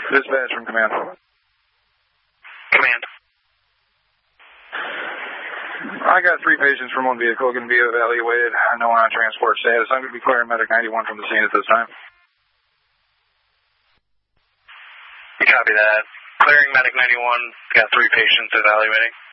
Dispatch from command. Command. I got 3 patients from 1 vehicle going to be evaluated. No one on transport status. I'm going to be clearing Medic 91 from the scene at this time. You copy that. Clearing Medic 91. Got 3 patients evaluating.